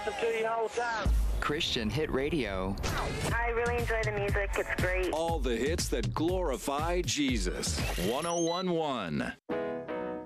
listen to you the whole time. Christian Hit Radio. I really enjoy the music. It's great. All the hits that glorify Jesus. 1011.